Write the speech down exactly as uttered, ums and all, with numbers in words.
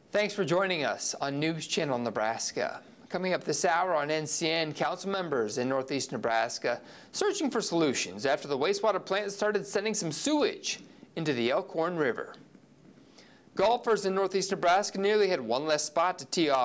Thanks for joining us on News Channel Nebraska. Coming up this hour on N C N, council members in northeast Nebraska searching for solutions after the wastewater plant started sending some sewage into the Elkhorn River. Golfers in northeast Nebraska nearly had one less spot to tee off